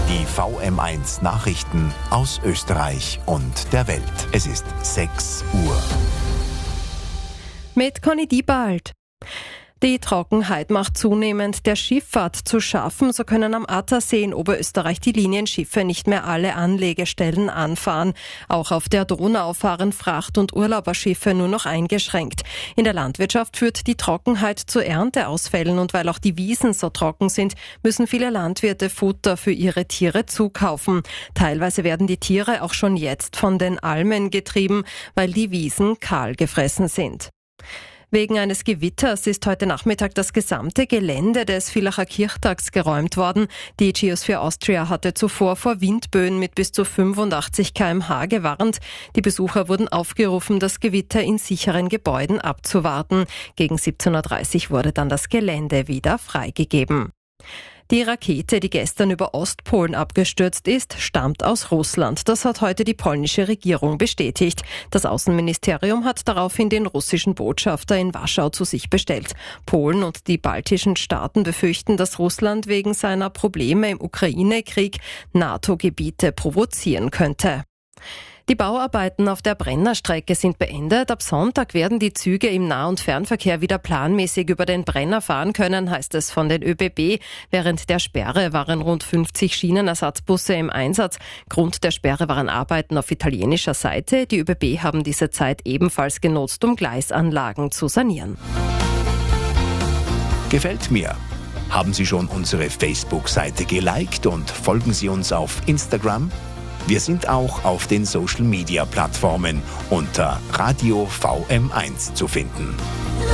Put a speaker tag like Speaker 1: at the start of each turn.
Speaker 1: Die VM1 Nachrichten aus Österreich und der Welt. Es ist 6 Uhr.
Speaker 2: Mit Conny Diebald. Die Trockenheit macht zunehmend der Schifffahrt zu schaffen. So können am Attersee in Oberösterreich die Linienschiffe nicht mehr alle Anlegestellen anfahren. Auch auf der Donau fahren Fracht- und Urlauberschiffe nur noch eingeschränkt. In der Landwirtschaft führt die Trockenheit zu Ernteausfällen und weil auch die Wiesen so trocken sind, müssen viele Landwirte Futter für ihre Tiere zukaufen. Teilweise werden die Tiere auch schon jetzt von den Almen getrieben, weil die Wiesen kahl gefressen sind. Wegen eines Gewitters ist heute Nachmittag das gesamte Gelände des Villacher Kirchtags geräumt worden. Die Geosphere Austria hatte zuvor vor Windböen mit bis zu 85 km/h gewarnt. Die Besucher wurden aufgerufen, das Gewitter in sicheren Gebäuden abzuwarten. Gegen 17.30 Uhr wurde dann das Gelände wieder freigegeben. Die Rakete, die gestern über Ostpolen abgestürzt ist, stammt aus Russland. Das hat heute die polnische Regierung bestätigt. Das Außenministerium hat daraufhin den russischen Botschafter in Warschau zu sich bestellt. Polen und die baltischen Staaten befürchten, dass Russland wegen seiner Probleme im Ukraine-Krieg NATO-Gebiete provozieren könnte. Die Bauarbeiten auf der Brennerstrecke sind beendet. Ab Sonntag werden die Züge im Nah- und Fernverkehr wieder planmäßig über den Brenner fahren können, heißt es von den ÖBB. Während der Sperre waren rund 50 Schienenersatzbusse im Einsatz. Grund der Sperre waren Arbeiten auf italienischer Seite. Die ÖBB haben diese Zeit ebenfalls genutzt, um Gleisanlagen zu sanieren.
Speaker 1: Gefällt mir. Haben Sie schon unsere Facebook-Seite geliked und folgen Sie uns auf Instagram? Wir sind auch auf den Social-Media-Plattformen unter Radio VM1 zu finden.